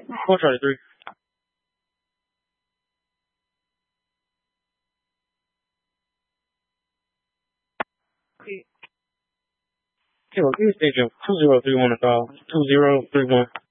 Four Charlie 3. Kilo, give me station 2031 2031.